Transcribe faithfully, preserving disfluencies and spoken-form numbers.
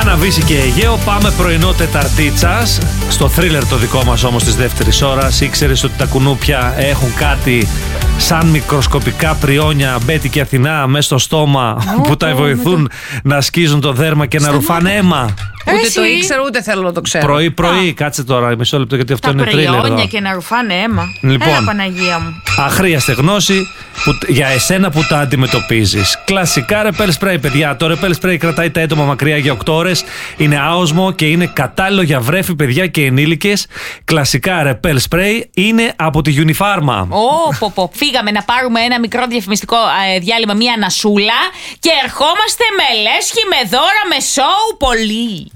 Άννα, Βύση και Αιγαίο, πάμε πρωινό Τεταρτίτσας. Στο θρίλερ το δικό μας όμως της δεύτερης ώρας. Ήξερες ότι τα κουνούπια έχουν κάτι σαν μικροσκοπικά πριόνια, Μπέτη και Αθηνά, μέσα στο στόμα, oh, που τα βοηθούν το... να σκίζουν το δέρμα και Σταμάτα. να ρουφάνε αίμα. Ούτε Εσύ. το ήξερα, ούτε θέλω να το ξέρω. Πρωί-πρωί, κάτσε τώρα μισό λεπτό, γιατί αυτό τα είναι τρίλερ. Τα πριόνια και να ρουφάνε αίμα. Λοιπόν, Έλα, Παναγία μου. Αχρίαστη γνώση που, για εσένα που τα αντιμετωπίζεις. Κλασικά ρεπέλ σπρέι, παιδιά. Το ρεπέλ σπρέι κρατάει τα έντομα μακριά για οκτώ ώρες. Είναι άοσμο και είναι κατάλληλο για βρέφη, παιδιά και ενήλικες. Κλασικά ρεπέλ σπρέι είναι από τη Unifarma. Ω, πω, πω. Φύγαμε να πάρουμε ένα μικρό διαφημιστικό ε, διάλειμμα, μία ανασούλα και ερχόμαστε με λέσχη, με δώρα, με σοου, πολύ.